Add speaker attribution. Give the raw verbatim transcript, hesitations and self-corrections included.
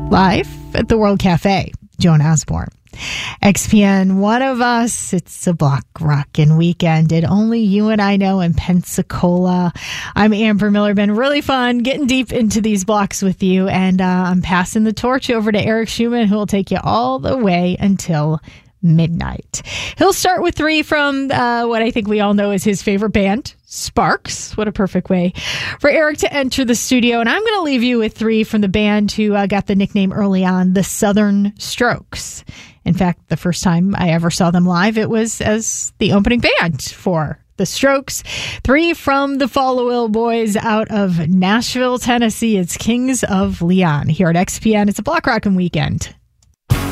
Speaker 1: live at the World Cafe. Joan Osborne. X P N, one of us. It's a block rockin' weekend. And only you and I know in Pensacola. I'm Amber Miller. Been really fun getting deep into these blocks with you. And uh, I'm passing the torch over to Eric Schumann, who will take you all the way until midnight. He'll start with three from uh, what I think we all know is his favorite band, Sparks. What a perfect way for Eric to enter the studio. And I'm going to leave you with three from the band who uh, got the nickname early on, the Southern Strokes. In fact, the first time I ever saw them live, it was as the opening band for the Strokes. Three from the Follow-Will Boys out of Nashville, Tennessee. It's Kings of Leon here at X P N. It's a block rockin' weekend.